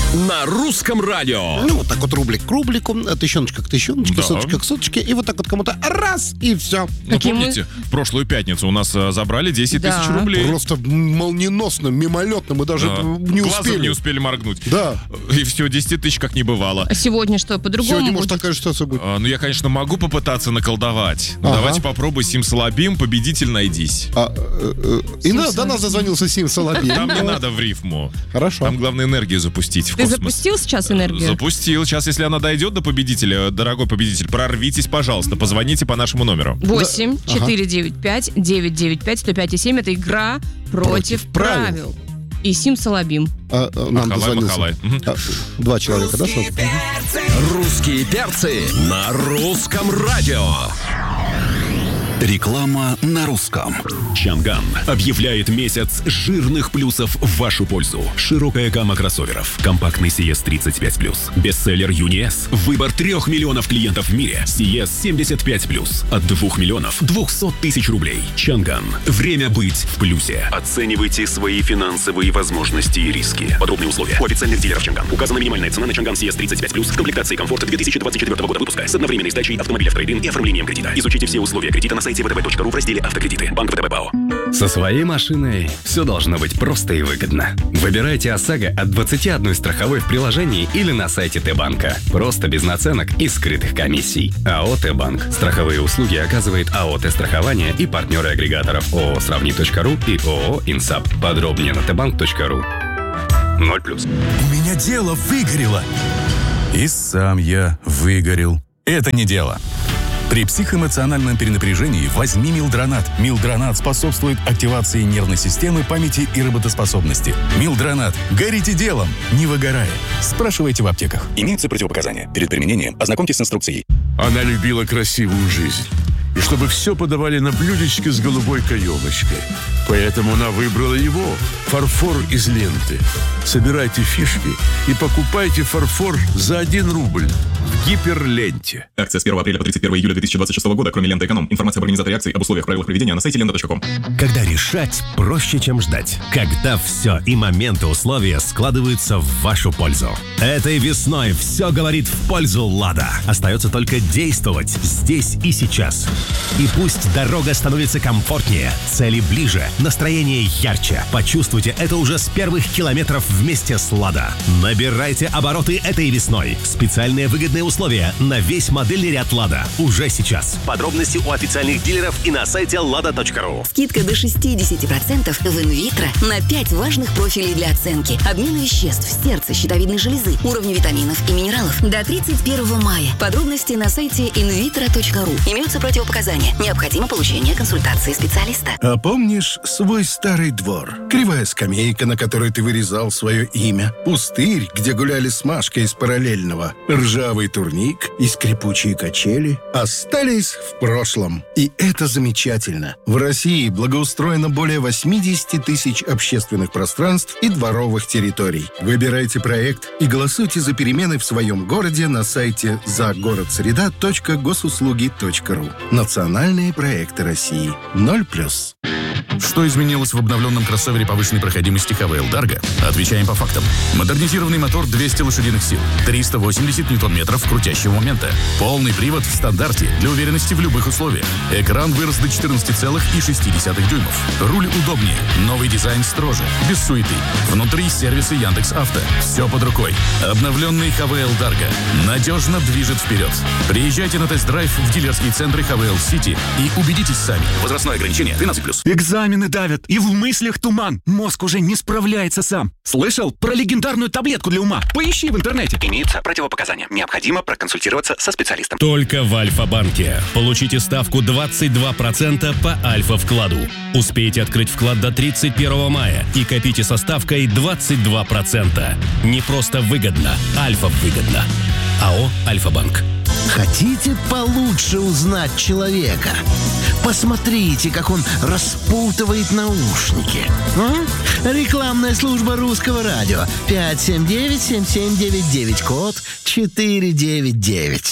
на русском радио. Ну, вот так вот рублик к рублику, тыщеночка к тыщеночке, Да. соточка к соточке, и вот так вот кому-то раз, и все. Ну, помните, в прошлую пятницу у нас забрали 10 Да. тысяч рублей. Просто молниеносно, мимолетно, мы даже не Глазом успели. не успели моргнуть. Да. И все, 10 тысяч как не бывало. А сегодня что, по-другому Сегодня, может, будет? такая ситуация будет. Ну, я, конечно, могу попытаться наколдовать. Но Ага. давайте попробуй, Симсалабим, победитель найдись. И до нас дозвонился Сим Соловей. Там не надо в рифму. Хорошо. Там главное энергию запустить в Ты космос. запустил сейчас энергию? Запустил. Сейчас, если она дойдет до победителя, дорогой победитель, прорвитесь, пожалуйста, позвоните по нашему номеру. 8 495 995 105,7. Это игра против правил. И Симсалабим. Нам Махалай, дозвонился. махалай. Мгм. 2 человека, да, сразу? Русские перцы на русском радио. Реклама на русском. Чанган объявляет месяц жирных плюсов в вашу пользу. Широкая гамма кроссоверов. Компактный CS 35+. Бестселлер UniS. Выбор 3 миллионов клиентов в мире. CS 75+. От 2 миллионов 200 тысяч рублей. Чанган. Время быть в плюсе. Оценивайте свои финансовые возможности и риски. Подробные условия у официальных дилеров Чанган. Указана минимальная цена на Чанган CS 35+. В комплектации комфорт 2024 года выпуска с одновременной сдачей автомобиля в трейд-ин и оформлением кредита. Изучите все условия кредита на сайте vtb.ru в разделе «Автокредиты». Банк ВТБ БАО. Со своей машиной все должно быть просто и выгодно. Выбирайте ОСАГО от 21 страховой в приложении или на сайте Т-банка. Просто без наценок и скрытых комиссий. АО Т-банк. Страховые услуги оказывает АО Т-страхование и партнеры агрегаторов ООО «Сравни.ру» и ООО «Инсап». Подробнее на tbank.ru. 0+. У меня дело выгорело. И сам я выгорел. Это не дело. При психоэмоциональном перенапряжении возьми Милдронат. Милдронат способствует активации нервной системы, памяти и работоспособности. Милдронат. Горите делом, не выгорая. Спрашивайте в аптеках. Имеются противопоказания. Перед применением ознакомьтесь с инструкцией. Она любила красивую жизнь. И чтобы все подавали на блюдечке с голубой каемочкой. Поэтому она выбрала его. Фарфор из ленты. Собирайте фишки и покупайте фарфор за 1 рубль в Гиперленте. Акция с 1 апреля по 31 июля 2026 года, кроме ленты «Эконом». Информация об организаторе акции, об условиях, правилах проведения на сайте lenta.com. Когда решать проще, чем ждать. Когда все и моменты условия складываются в вашу пользу. Этой весной все говорит в пользу «Лада». Остается только действовать здесь и сейчас. И пусть дорога становится комфортнее, цели ближе, настроение ярче. Почувствуйте это уже с первых километров вместе с «Лада». Набирайте обороты этой весной. Специальные выгодные условия на весь модельный ряд «Лада» уже сейчас. Подробности у официальных дилеров и на сайте lada.ru. Скидка до 60% в инвитро на 5 важных профилей для оценки. Обмена веществ, сердца, щитовидной железы, уровня витаминов и минералов. До 31 мая. Подробности на сайте invitro.ru. Имеются противопоказания. Необходимо получение консультации специалиста. А помнишь свой старый двор? Кривая скамейка, на которой ты вырезал свое имя. Пустырь, где гуляли с Машкой из параллельного. Ржавый турник и скрипучие качели остались в прошлом. И это замечательно. В России благоустроено более 80 тысяч общественных пространств и дворовых территорий. Выбирайте проект и голосуйте за перемены в своем городе на сайте загородсреда.госуслуги.ру. Национальные проекты России. 0+. Что изменилось в обновленном кроссовере повышенной проходимости ХВЛ Dargo? Отвечаем по фактам. Модернизированный мотор 200 лошадиных сил, 380 ньютон-метров крутящего момента, полный привод в стандарте для уверенности в любых условиях. Экран вырос до 14,6 дюймов. Руль удобнее, новый дизайн строже, без суеты. Внутри сервисы Яндекс.Авто. Все под рукой. Обновленный ХВЛ Dargo надежно движет вперед. Приезжайте на тест-драйв в дилерские центры ХВЛ Сити и убедитесь сами. Возрастное ограничение 13+. Экзамены давят, и в мыслях туман. Мозг уже не справляется сам. Слышал про легендарную таблетку для ума? Поищи в интернете. Имеются противопоказания. Необходимо проконсультироваться со специалистом. Только в Альфа-банке. Получите ставку 22% по Альфа-вкладу. Успейте открыть вклад до 31 мая и копите со ставкой 22%. Не просто выгодно, Альфа-выгодно. АО «Альфа-банк». Хотите получше узнать человека? Посмотрите, как он распутывает наушники. Рекламная служба русского радио. 579-7799, код 499.